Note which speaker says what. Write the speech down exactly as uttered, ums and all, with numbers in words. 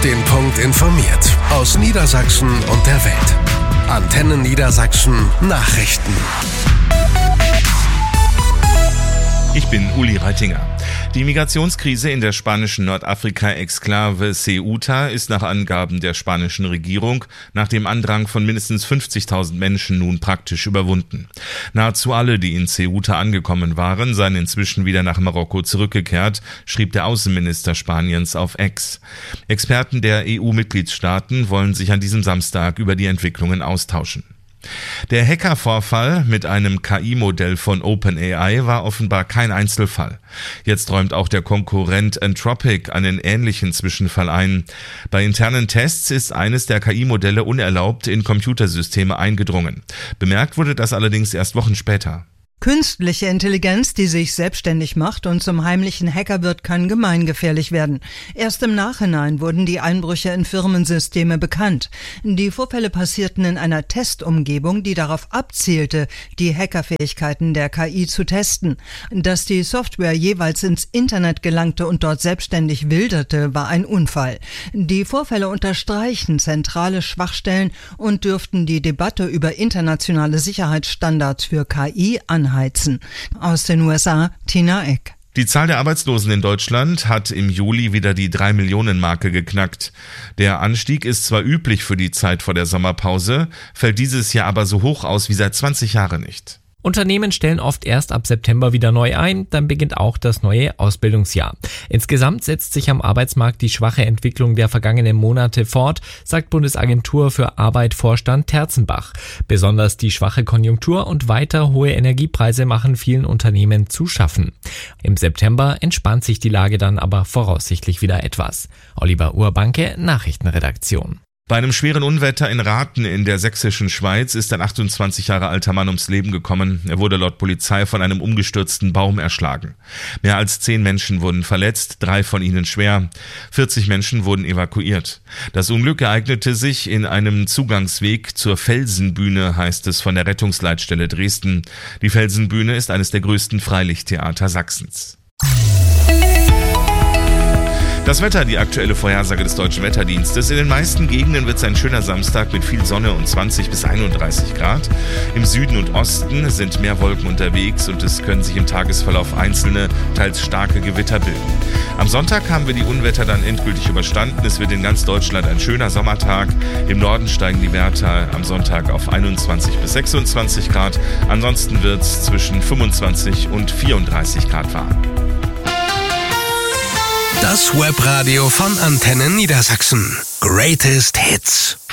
Speaker 1: den Punkt informiert. Aus Niedersachsen und der Welt. Antenne Niedersachsen Nachrichten.
Speaker 2: Ich bin Uli Reitinger. Die Migrationskrise in der spanischen Nordafrika-Exklave Ceuta ist nach Angaben der spanischen Regierung nach dem Andrang von mindestens fünfzigtausend Menschen nun praktisch überwunden. Nahezu alle, die in Ceuta angekommen waren, seien inzwischen wieder nach Marokko zurückgekehrt, schrieb der Außenminister Spaniens auf X. Experten der E U-Mitgliedstaaten wollen sich an diesem Samstag über die Entwicklungen austauschen. Der Hackervorfall mit einem K I-Modell von OpenAI war offenbar kein Einzelfall. Jetzt räumt auch der Konkurrent Anthropic einen ähnlichen Zwischenfall ein. Bei internen Tests ist eines der K I-Modelle unerlaubt in Computersysteme eingedrungen. Bemerkt wurde das allerdings erst Wochen später.
Speaker 3: Künstliche Intelligenz, die sich selbstständig macht und zum heimlichen Hacker wird, kann gemeingefährlich werden. Erst im Nachhinein wurden die Einbrüche in Firmensysteme bekannt. Die Vorfälle passierten in einer Testumgebung, die darauf abzielte, die Hackerfähigkeiten der K I zu testen. Dass die Software jeweils ins Internet gelangte und dort selbstständig wilderte, war ein Unfall. Die Vorfälle unterstreichen zentrale Schwachstellen und dürften die Debatte über internationale Sicherheitsstandards für K I anheizen. Aus den U S A, Tina Eck.
Speaker 2: Die Zahl der Arbeitslosen in Deutschland hat im Juli wieder die drei Millionen Marke geknackt. Der Anstieg ist zwar üblich für die Zeit vor der Sommerpause, fällt dieses Jahr aber so hoch aus wie seit zwanzig Jahren nicht.
Speaker 4: Unternehmen stellen oft erst ab September wieder neu ein, dann beginnt auch das neue Ausbildungsjahr. Insgesamt setzt sich am Arbeitsmarkt die schwache Entwicklung der vergangenen Monate fort, sagt Bundesagentur für Arbeit Vorstand Terzenbach. Besonders die schwache Konjunktur und weiter hohe Energiepreise machen vielen Unternehmen zu schaffen. Im September entspannt sich die Lage dann aber voraussichtlich wieder etwas. Oliver Urbanke, Nachrichtenredaktion.
Speaker 2: Bei einem schweren Unwetter in Rathen in der sächsischen Schweiz ist ein achtundzwanzig Jahre alter Mann ums Leben gekommen. Er wurde laut Polizei von einem umgestürzten Baum erschlagen. Mehr als zehn Menschen wurden verletzt, drei von ihnen schwer. vierzig Menschen wurden evakuiert. Das Unglück ereignete sich in einem Zugangsweg zur Felsenbühne, heißt es von der Rettungsleitstelle Dresden. Die Felsenbühne ist eines der größten Freilichttheater Sachsens. Das Wetter, die aktuelle Vorhersage des Deutschen Wetterdienstes. In den meisten Gegenden wird es ein schöner Samstag mit viel Sonne und zwanzig bis einunddreißig Grad. Im Süden und Osten sind mehr Wolken unterwegs und es können sich im Tagesverlauf einzelne, teils starke Gewitter bilden. Am Sonntag haben wir die Unwetter dann endgültig überstanden. Es wird in ganz Deutschland ein schöner Sommertag. Im Norden steigen die Werte am Sonntag auf einundzwanzig bis sechsundzwanzig Grad. Ansonsten wird es zwischen fünfundzwanzig und vierunddreißig Grad warm.
Speaker 1: Das Webradio von Antenne Niedersachsen. Greatest Hits.